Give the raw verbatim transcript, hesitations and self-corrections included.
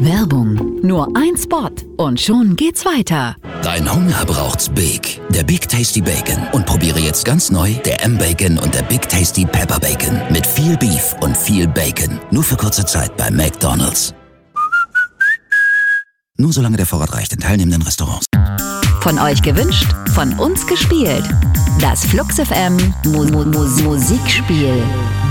Werbung. Nur ein Spot und schon geht's weiter. Dein Hunger braucht's Big. Der Big Tasty Bacon. Und probiere jetzt ganz neu der M-Bacon und der Big Tasty Pepper Bacon. Mit viel Beef und viel Bacon. Nur für kurze Zeit bei McDonald's. Nur solange der Vorrat reicht in teilnehmenden Restaurants. Von euch gewünscht, von uns gespielt. Das Flux F M Mu Mu Mu Musikspiel.